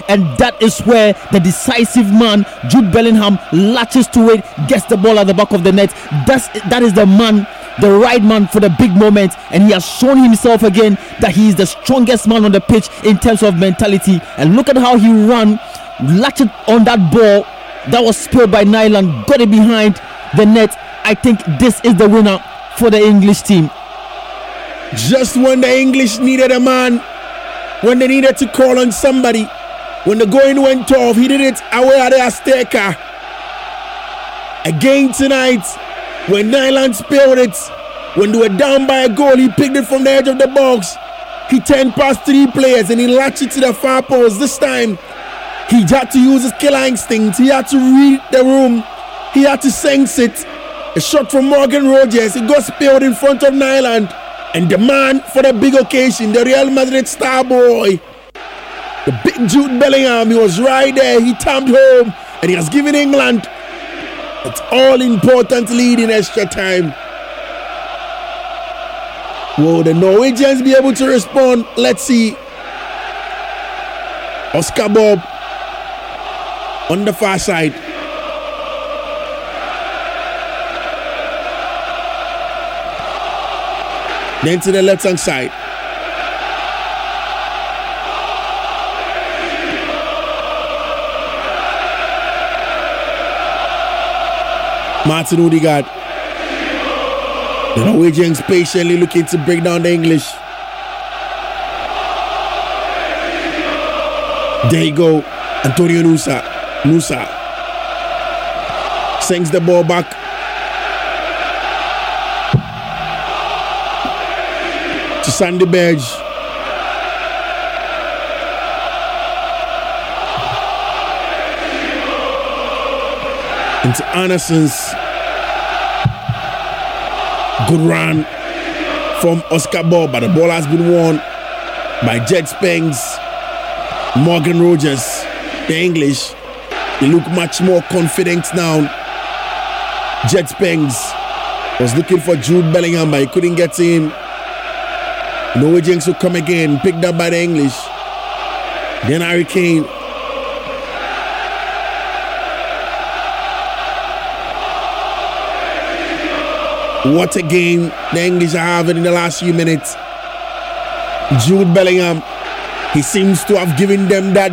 and that is where the decisive man Jude Bellingham latches to it, gets the ball at the back of the net. That is the man, the right man for the big moment, and he has shown himself again that he is the strongest man on the pitch in terms of mentality. And look at how he ran, latched on that ball that was spilled by Nyland, got it behind the net. I think this is the winner for the English team. Just when the English needed a man, when they needed to call on somebody, when the going went tough, he did it away at the Azteca. Again tonight, when Nyland spilled it, when they were down by a goal, he picked it from the edge of the box. He turned past 3 players and he latched it to the far post. This time, he had to use his killer instinct. He had to read the room. He had to sense it. A shot from Morgan Rogers. It got spilled in front of Nyland. And the man for the big occasion, the Real Madrid star boy, the big Jude Bellingham, he was right there. He tamped home and he has given England its all-important lead in extra time. Will the Norwegians be able to respond? Let's see. Oscar Bob on the far side. Then to the left-hand side. Martin Odegaard. The Norwegians patiently looking to break down the English. There you go. Antonio Nusa. Sends the ball back. To Sandy Berge. Into Anderson's. Good run from Oscar Bob, but the ball has been won by Jed Spence. Morgan Rogers, the English, they look much more confident now. Jed Spence was looking for Jude Bellingham, but he couldn't get in. Norwegians will come again, picked up by the English. Then Harry Kane. What a game the English are having in the last few minutes. Jude Bellingham, he seems to have given them that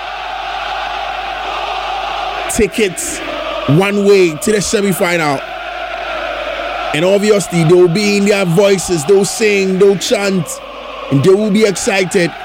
ticket one way to the semi-final. And obviously they will be in their voices, they'll sing, they'll chant, and they will be excited.